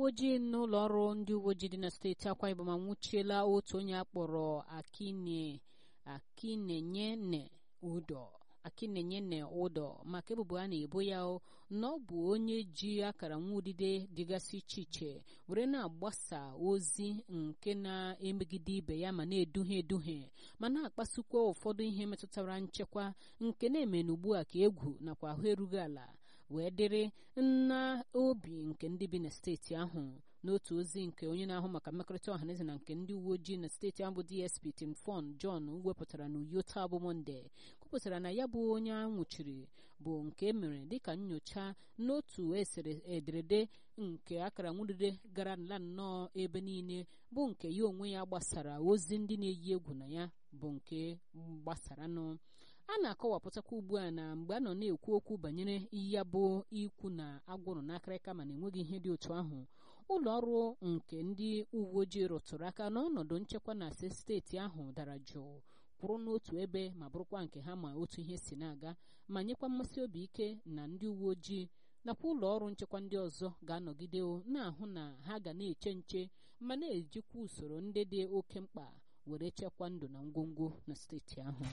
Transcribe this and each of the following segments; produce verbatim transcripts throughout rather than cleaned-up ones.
uwe ojii n'ụlọ ọrụ ndị uwe ojii dị na steeti Akwa Ibom anwụchiela otu onye akpọrọ Akine Akinenye Udo Akinenye Udo maka ebubo a na-ebo ya na ọ bụ onye ji akara nwa udide dịgasị iche iche were na-agbasa ozi nke na-emegide ibe ya ma na-eduhie eduhie ma na-akpasukwa ụfọdụ ihe metụtara nchekwa nke na-eme n'ugbu a ka egwu nakwa ahụ erughị ala wee dịrị nna obi nke ndị bi na steeti ahụ. N'otu ozi nke onye na-ahụ maka mmekọrịta ọhaneze na nke ndị uwe ojii na steeti ahụ bụ D S P Timfon John wepụtara n'Uyo taa bụ Mọnde kwupụtara na ya bụ onye a nwụchiri bụ nke e mere dịka nnyocha n'otu esere ederede nke akara nwudide gara ala nnọọ ebe niile bụ nke ya onwe ya gbasara ozi ndị na-eyi egwu na ya bụ nke gbasaranụ. A na-akọwapụtakwa ugbu a na mgbe a nọ na-ekwu okwu banyere ya bụ ikwu na agwụrụ n'akịrịka mana enweghị ihe dị otu ahụ, ụlọ ọrụ nke ndị uwe ojii rụtụrụ aka n'ọnọdụ nchekwa na steeti ahụ dara jụụ kwụrụ n'otu ebe ma bụrụkwa nke ha ma otu ihe si na-aga ma nyekwa mmasị obi ike na ndị uwe ojii nakwa ụlọ ọrụ nchekwa ndị ọzọ ga-anọgide na-ahụ na ha ga na-eche nche ma na-ejikwa usoro ndị dị oke mkpa were chekwa ndụ na ngwongwo na steeti ahụ.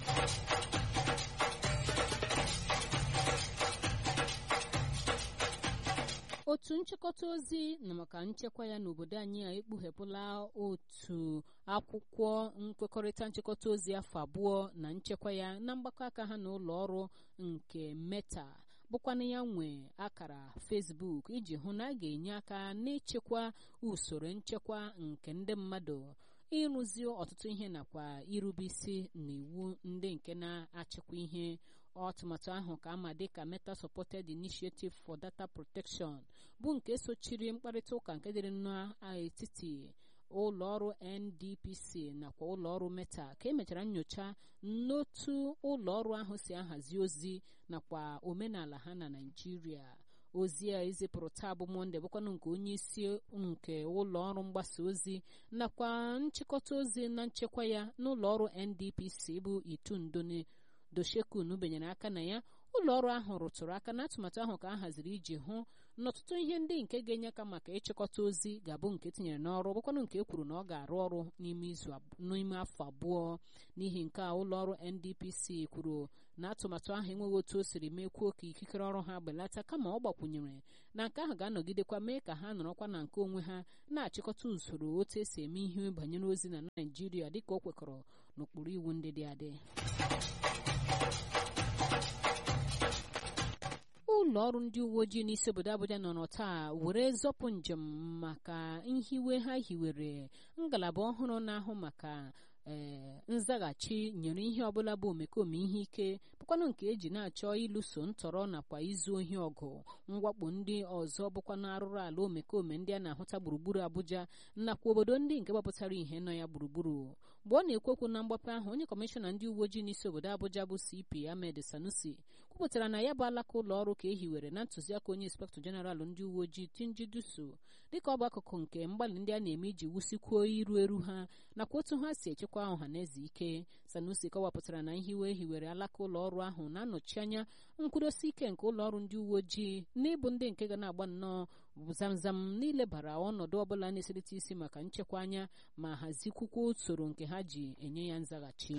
Otu nchịkọta ozi na maka nchekwa ya n'obodo anyị a ekpughepụla otu akwụkwọ nkwekọrịta nchịkọta ozi afọ abụọ na nchekwa ya na mgbakọ aka ha na ụlọ ọrụ nke Meta bụkwana ya nwe akara Facebook iji hụ na a ga-enye aka n'ịchekwa usoro nchekwa nke ndị mmadụ, ịrụzi ọtụtụ ihe nakwa irube isi n'iwu ndị nke na-achịkwa ihe. Ọtụmatụ ahụ ka ama dịka Meta Supported Initiative for Data Protection bụ nke sochiri mkparịta ụka nke dịrị n'etiti ụlọ ọrụ N D P C nakwa ụlọ ọrụ Meta ka emechara nyocha n'otu ụlọ ọrụ ahụ si ahazi ozi nakwa omenala ha na Naịjirịa. Ozi a ezipụrụ taa bụ Mọnde bụkwanụ nke onye isi nke ụlọ ọrụ mgbasa ozi nakwa nchịkọta ozi na nchekwa ya n'ụlọ ọrụ N D P C bụ Itundone Doshekun benyere aka na ya. Ụlọ ọrụ ahụ rụtụrụ aka n'atụmatụ ahụ ka a haziri iji hụ na ọtụtụ ihe ndị nke ga-enye aka maka ịchịkọta ozi ga-abụ nke tinyere n'ọrụ bụkwanụ nke e kwuru na ọ ga-arụ ọrụ n'ime izu n'ime afọ abụọ. N'ihi nke a, ụlọ ọrụ N D P C kwuru na atụmatụ ahụ enweghị otu o siri mekwuo ka ikikere ọrụ ha belata, kama ọ gbakwunyere na nke ahụ ga-anọgidekwa mee ka ha nọrọkwa na nke onwe ha na-achịkọta usoro otu esi eme ihe banyere ozi na Naịjirịa dịka o kwekọrọ n'ụkpụrụ iwu ndị dị adị. Ụlọ ọrụ ndị uwe ojii n'isi obodo Abuja nọ taa were zọpụ njem maka nhiwe ha hiwere ngalaba ọhụrụ na-ahụ maka ee nzaghachi nyere ihe ọbụla bụ omekome ihe ike bụkwanụ nke eji na-achọ ịlụso ntọrọ nakwa izu ohi ọgụ mwakpo ndị ọzọ bụkwanụ arụrụ ala omekome ndị a na-ahụta gburugburu Abuja nakwa obodo ndị nke gbapụtara ihe nọ ya gburugburu. Mgbe ọ na-ekwekwu na mgbape ahụ, onye kọmishọna ndị uwe ojii n'isi obodo Abuja bụ C P Ahmed Sanusi kwupụtara na ya bụ alaka ụlọ ọrụ ka e hiwere na ntụziaka onye inspektọ jeneral ndị uwe ojii Tunji Dusu dịka ọ bụ akụkụ nke mgbalị ndị a na-eme iji wusikwuo iru eru ha nakwa otu ha si echekwa ọhaneze ike. Sanusi kọwapụtara na nhiwe hiwere alaka ụlọ ọrụ ahụ na-anọchi anya nkwudosi ike nke ụlọ ọrụ ndị uwe ojii n'ịbụ ndị nke ga na-agba nnọọ zamzam n'ilebara ọnọdụ ọbụla na-eselite isi maka nchekwa anya ma hazikwukwa usoro nke ha ji enye ya nzaghachi.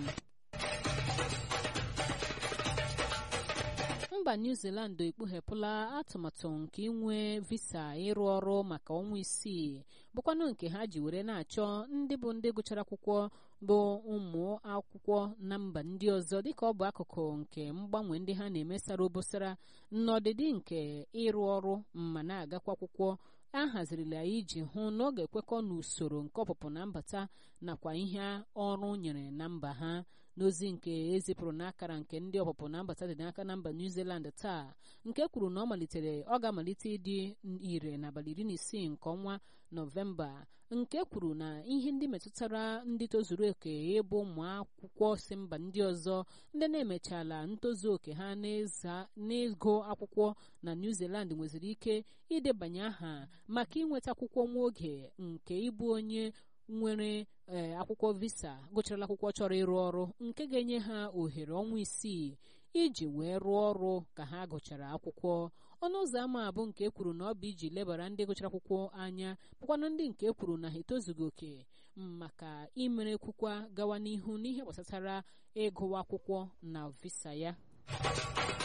Mba New Zealand ekpughepụla atụmatụ nke inwe visa ịrụ ọrụ maka ọnwa isii bụkwanụ nke ha ji were na-achọ ndị bụ ndị gụchara akwụkwọ bụ ụmụ akwụkwọ na mba ndị ọzọ dịka ọ bụ akụkụ nke mgbanwe ndị ha na-emesara obosara n'ọdịdị nke ịrụ ọrụ ma na-agakwa akwụkwọ. A hazirila iji hụ na ọ ga-ekwekọ n'usoro nke ọpụpụ na mbata nakwa ihe ọrụ nyere na mba ha. N'ozi nke ezipụrụ n'akara nke ndị ọpụpụ na mbata dị n'aka na mba New Zealand taa, nke kwuru na ọ malitere ọ ga-amalite ịdị ire n'abalị iri na isii nke ọnwa Nọvemba, nke kwuru na ihe ndị metụtara ndị tozuru oke ịbụ ụmụ akwụkwọ si mba ndị ọzọ ndị na-emechala ntozu oke ha n'ịgụ akwụkwọ na New Zealand nweziri ike idebanye aha maka inweta akwụkwọ nwa oge nke ịbụ onye nwere ee akwụkwọ visa gụcharala akwụkwọ chọrọ ịrụ ọrụ nke ga-enye ha ohere ọnwa isii iji wee rụọ ọrụ ka ha gụchara akwụkwọ. ọnụ ụzọ ámá abụ nke ekwuru na ọ bụ iji lebara ndị gụchara akwụkwọ anya bụkwanụ ndị nke ekwuru na ha etozughị oke maka imere kwukwa gawa n'ihu n'ihe gbasatara ịgụwa akwụkwọ na visa ya.